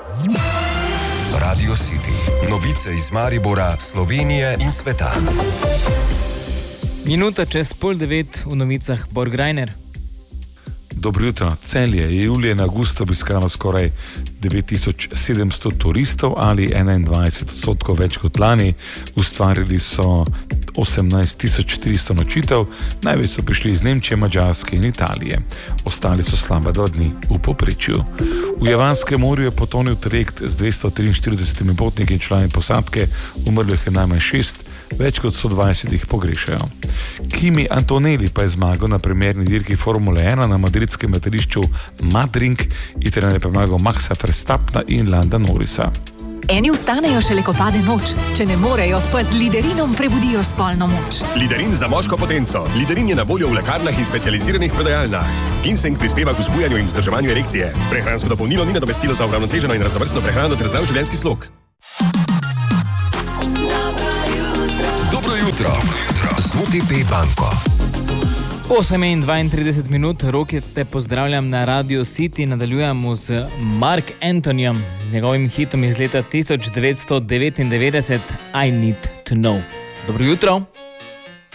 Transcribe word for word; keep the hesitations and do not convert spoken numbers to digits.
Radio City. Novice iz Maribora, Slovenije in sveta. Minuta čez pol devet v novicah Borgrajner. Dobro jutro. Celje je julija in avgusta obiskalo skoraj devet tisoč sedemsto turistov ali enaindvajset odstotkov več kot lani. Ustvarili so osemnajst tisoč tristo nočitev, največ so prišli iz Nemčije, Madžarske in Italije. Ostali so slaba dva dni v povprečju. V Javanskem morju je potonil trajekt z dvesto triinštiridesetimi potniki in člani posadke, umrlih je najmanj šest, več kot sto dvajset jih pogrešajo. Kimi Antonelli pa je zmagal na premierni dirki Formule ena na madridskem letališču Madrid, Italjan je premagal Maxa Verstappena in Landa Norrisa. Eni vstanejo šele, ko pade noč. Če ne morejo, pa z Liderinom prebudijo spolno moč. Liderin za moško potenco. Liderin je na voljo v lekarnah in specializiranih prodajalnah. Ginseng prispeva k vzbujanju in vzdrževanju erekcije. Prehransko dopolnilo ni nadomestilo za uravnoteženo in raznovrstno prehrano ter zdrav življenjski slog. Dobro jutro z O T P banko. osem in dvaintrideset minut, Roki, te pozdravljam na Radio City. Nadaljujemo z Mark Antonyjem, z njegovim hitom iz leta tisoč devetsto devetindevetdeset I Need to Know. Dobro jutro.